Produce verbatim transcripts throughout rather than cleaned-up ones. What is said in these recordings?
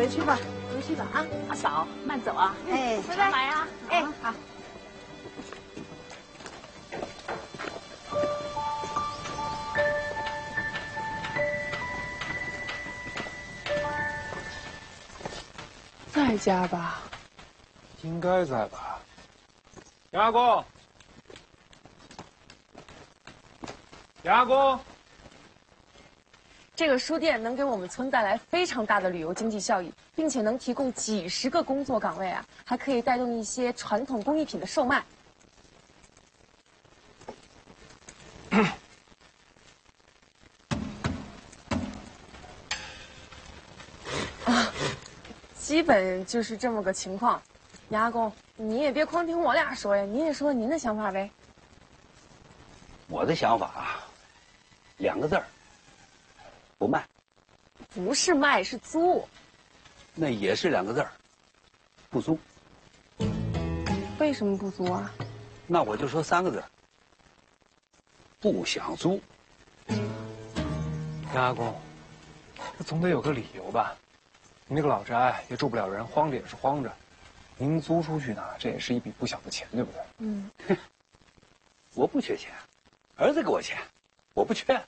回去吧，回去吧啊！ 阿嫂，慢走啊！ 哎， 拜拜来啊！ 哎，好。 在家吧？ 应该在吧。杨阿公，杨阿公。 这个书店能给我们村带来非常大的旅游经济效益，并且能提供几十个工作岗位啊，还可以带动一些传统工艺品的售卖。啊，基本就是这么个情况。杨阿公，你也别光听我俩说呀，您也说您的想法呗。 我的想法啊，两个字儿。 不卖， 不是卖，是租。 那也是两个字儿，不租。 为什么不租啊？ 那我就说三个字儿，不想租。 杨阿公，这总得有个理由吧？你那个老宅也住不了人，荒着也是荒着，您租出去呢，这也是一笔不小的钱，对不对？ 嗯， 我不缺钱，儿子给我钱，我不缺。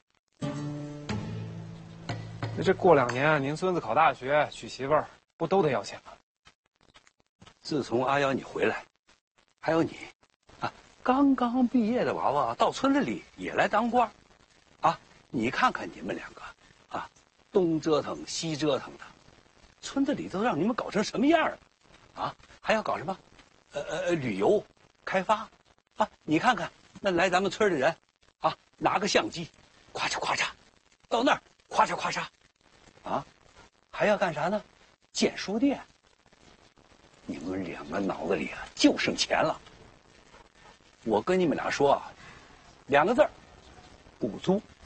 那这过两年您孙子考大学、娶媳妇儿，不都得要钱吗？ 自从阿瑶你回来，还有你，啊，刚刚毕业的娃娃到村子里也来当官，啊，你看看你们两个，啊，东折腾西折腾的，村子里都让你们搞成什么样了？啊，还要搞什么？呃呃，旅游开发，啊，你看看那来咱们村的人，啊，拿个相机，咵嚓咵嚓，到那儿咵嚓咵嚓。 啊，还要干啥呢？建书店。你们两个脑子里啊就剩钱了。我跟你们俩说啊，两个字儿，不租。